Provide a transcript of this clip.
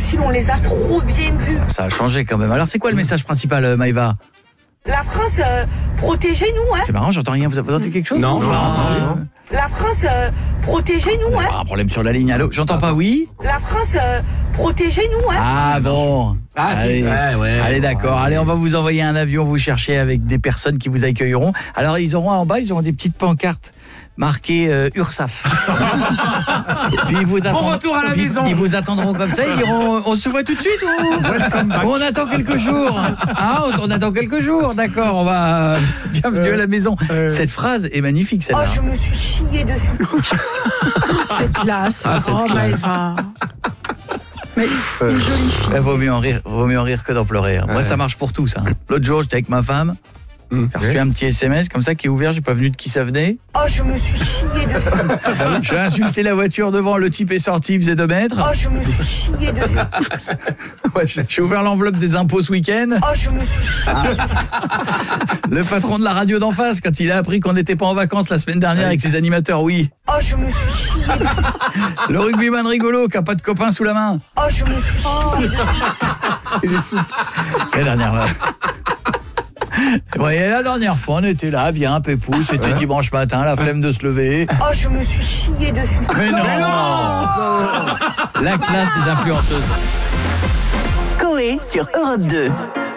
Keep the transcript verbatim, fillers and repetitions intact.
missiles, on les a trop bien vus. Ça a changé quand même. Alors c'est quoi le message principal, euh, Maïva ? La France, euh, protégez-nous, hein. C'est marrant, j'entends rien. Vous vous entendez quelque chose ? Non, Genre, non, euh, La France, euh, protégez-nous, hein. Un problème sur la ligne, allô ? J'entends pas, oui ? La France, euh, protégez-nous, hein. Ah bon. Ah, si. Allez, Ouais, ouais. allez d'accord. Allez, on va vous envoyer un avion, vous chercher avec des personnes qui vous accueilleront. Alors, ils auront en bas, ils auront des petites pancartes marquées euh, URSAF. Et puis ils vous attendront. retour à la puis maison. Ils vous attendront comme ça, ils diront on se voit tout de suite ou, ou on attend quelques jours. Hein, on, on attend quelques jours, d'accord, on va bienvenue euh, à la maison. Euh, Cette phrase est magnifique celle-là. Oh, je me suis chié dessus. C'est classe. Ah, c'est oh, classe. Maïva. Mais Euh, une jolie fille. vaut mieux en rire, vaut mieux en rire que d'en pleurer. Moi, Ouais. ça marche pour tout, ça. L'autre jour, j'étais avec ma femme. Mmh. J'ai reçu un petit S M S comme ça qui est ouvert, j'ai pas venu de qui ça venait. Oh, je me suis chié dessus. J'ai insulté la voiture devant, le type est sorti, il faisait deux mètres. Oh, je me suis chié dessus. Ouais, j'ai ouvert l'enveloppe des impôts ce week-end. Oh, je me suis chié dessus. Le patron de la radio d'en face, quand il a appris qu'on n'était pas en vacances la semaine dernière avec ses animateurs, oui. Oh, je me suis chié dessus. Le rugbyman rigolo qui a pas de copain sous la main. Oh, je me suis chié dessus. Il est souple. La dernière fois. Ouais, la dernière fois, on était là, bien, pépou, c'était dimanche matin, la flemme de se lever. Oh, je me suis chié dessus. Mais non, Mais non La classe des influenceuses. Coé sur Europe deux.